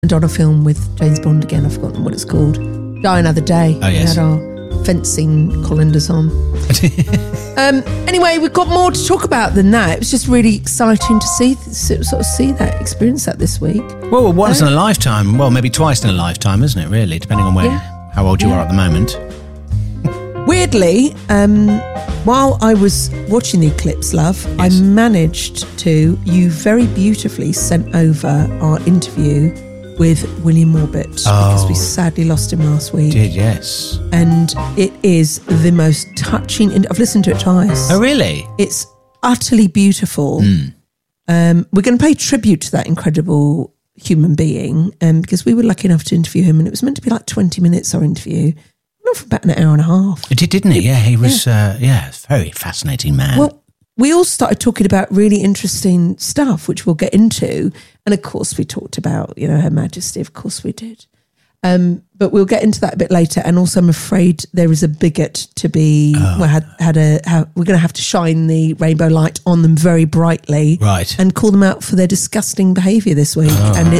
and on a film with James Bond again. I've forgotten what it's called. Die Another Day. Oh, yes. We had our fencing colanders on. Anyway, we've got more to talk about than that. It was just really exciting to experience that this week. Well, once in a lifetime. Well, maybe twice in a lifetime, isn't it, really? Depending on how old you are at the moment. Weirdly, while I was watching the eclipse, love, I managed to, you very beautifully sent over our interview with William Orbit because we sadly lost him last week. Did, yes. And it is the most touching, I've listened to it twice. Oh, really? It's utterly beautiful. We're going to pay tribute to that incredible human being because we were lucky enough to interview him, and it was meant to be like 20 minutes, our interview. Not for about an hour and a half. It did, didn't it? Yeah, he was, very fascinating man. Well, we all started talking about really interesting stuff, which we'll get into. And of course, we talked about, Her Majesty. Of course we did. But we'll get into that a bit later. And also, I'm afraid there is a bigot to be. We're going to have to shine the rainbow light on them very brightly, right, and call them out for their disgusting behaviour this week. And